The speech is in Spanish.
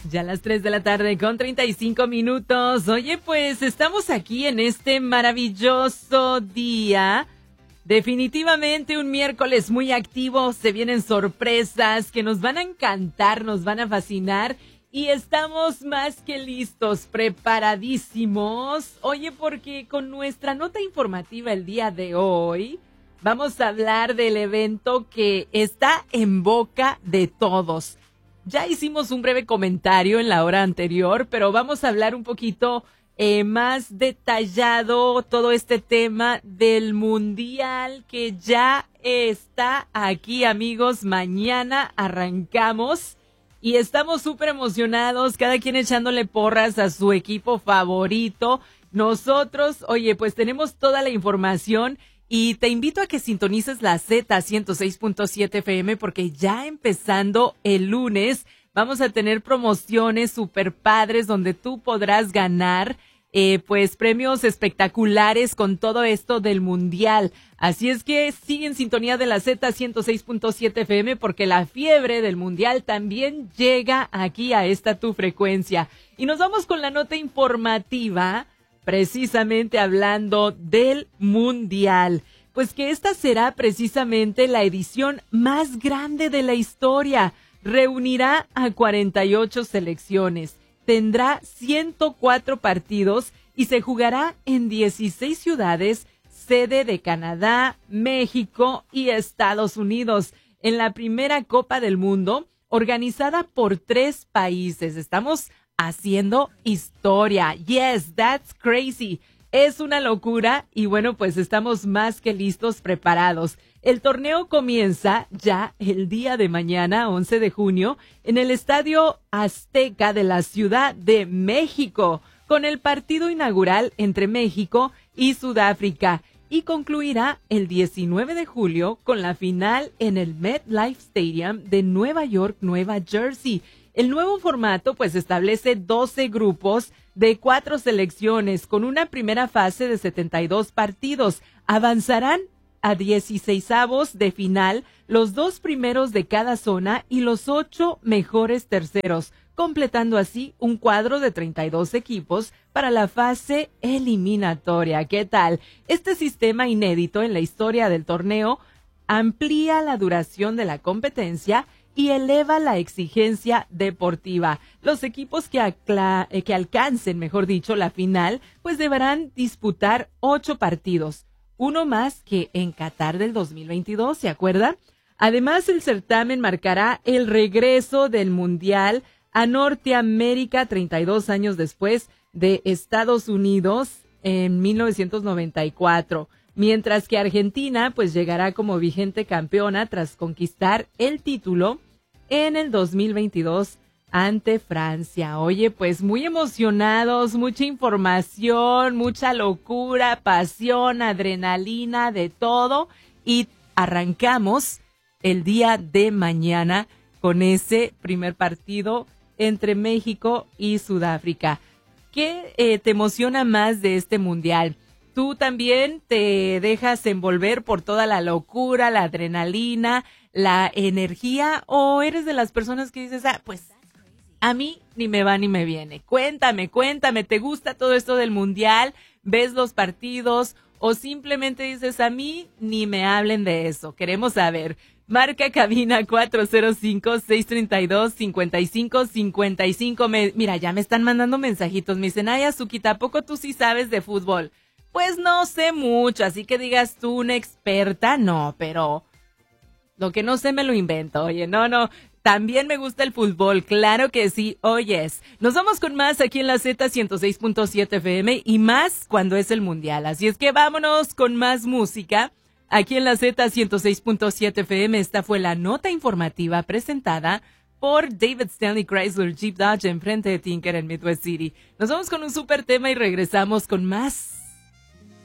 Ya a las 3 de la tarde con 35 minutos. Oye, pues estamos aquí en este maravilloso día. Definitivamente un miércoles muy activo. Se vienen sorpresas que nos van a encantar, nos van a fascinar. Y estamos más que listos, preparadísimos. Oye, porque con nuestra nota informativa el día de hoy vamos a hablar del evento que está en boca de todos. Ya hicimos un breve comentario en la hora anterior, pero vamos a hablar un poquito más detallado todo este tema del Mundial que ya está aquí, amigos. Mañana arrancamos y estamos súper emocionados, cada quien echándole porras a su equipo favorito. Nosotros, oye, pues tenemos toda la información. Y te invito a que sintonices la Z106.7 FM porque ya empezando el lunes vamos a tener promociones super padres donde tú podrás ganar pues premios espectaculares con todo esto del Mundial. Así es que sigue en sintonía de la Z106.7 FM porque la fiebre del Mundial también llega aquí a esta tu frecuencia. Y nos vamos con la nota informativa, precisamente hablando del Mundial. Pues que esta será precisamente la edición más grande de la historia. Reunirá a 48 selecciones. Tendrá 104 partidos y se jugará en 16 ciudades, sede de Canadá, México y Estados Unidos. En la primera Copa del Mundo, organizada por 3 países. Estamos haciendo historia. Yes, that's crazy. Es una locura y bueno, pues estamos más que listos, preparados. El torneo comienza ya el día de mañana, 11 de junio, en el Estadio Azteca de la Ciudad de México, con el partido inaugural entre México y Sudáfrica. Y concluirá el 19 de julio con la final en el MetLife Stadium de Nueva York, Nueva Jersey. El nuevo formato pues establece 12 grupos de 4 selecciones con una primera fase de 72 partidos. Avanzarán a 16avos de final los 2 primeros de cada zona y los 8 mejores terceros, completando así un cuadro de 32 equipos para la fase eliminatoria. ¿Qué tal? Este sistema inédito en la historia del torneo amplía la duración de la competencia y eleva la exigencia deportiva. Los equipos que alcancen, mejor dicho, la final, pues deberán disputar 8 partidos, uno más que en Qatar del 2022, ¿se acuerdan? Además, el certamen marcará el regreso del Mundial a Norteamérica 32 años después de Estados Unidos en 1994. Mientras que Argentina pues llegará como vigente campeona tras conquistar el título en el 2022 ante Francia. Oye, pues muy emocionados, mucha información, mucha locura, pasión, adrenalina, de todo. Y arrancamos el día de mañana con ese primer partido entre México y Sudáfrica. ¿Qué te emociona más de este mundial? ¿Tú también te dejas envolver por toda la locura, la adrenalina, la energía? ¿O eres de las personas que dices, pues a mí ni me va ni me viene? Cuéntame, ¿te gusta todo esto del mundial? ¿Ves los partidos? ¿O simplemente dices, a mí ni me hablen de eso? Queremos saber. Marca cabina 405-632-5555. Mira, ya me están mandando mensajitos. Me dicen, ay, Azuquita, ¿a poco tú sí sabes de fútbol? Pues no sé mucho, así que digas tú una experta, no, pero lo que no sé me lo invento. Oye, no, también me gusta el fútbol, claro que sí, oyes. Nos vamos con más aquí en la Z106.7 FM y más cuando es el Mundial. Así es que vámonos con más música. Aquí en la Z106.7 FM, esta fue la nota informativa presentada por David Stanley Chrysler Jeep Dodge enfrente de Tinker en Midwest City. Nos vamos con un súper tema y regresamos con más